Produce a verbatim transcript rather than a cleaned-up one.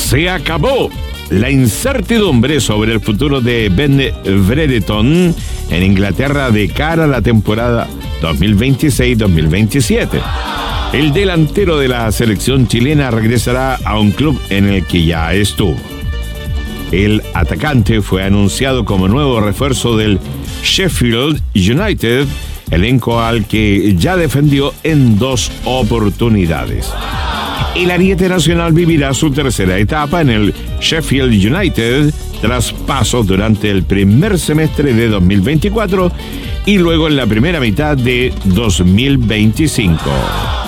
Se acabó la incertidumbre sobre el futuro de Ben Brereton en Inglaterra de cara a la temporada dos mil veintiséis dos mil veintisiete. El delantero de la selección chilena regresará a un club en el que ya estuvo. El atacante fue anunciado como nuevo refuerzo del Sheffield United, elenco al que ya defendió en dos oportunidades. El ariete nacional vivirá su tercera etapa en el Sheffield United tras pasos durante el primer semestre de dos mil veinticuatro y luego en la primera mitad de dos mil veinticinco.